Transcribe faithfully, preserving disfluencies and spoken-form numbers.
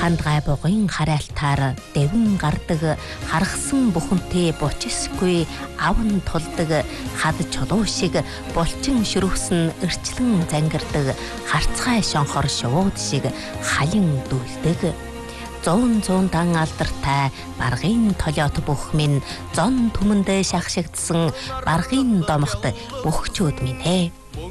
хандгай бугын харайлтаар дэвэн гардаг харгасан бүхэнтэй бучисгүй аван тулдаг хад чулуу шиг булчин шүрвсэн эрчлэн зангирдаг харцгай шонхор шууд шиг халин дүүлдэг. Зуун зуундан алдартай баргын толиот бүх минь зон түмэндээ шахшигдсан баргын домогт бөхчүүд минь ээ.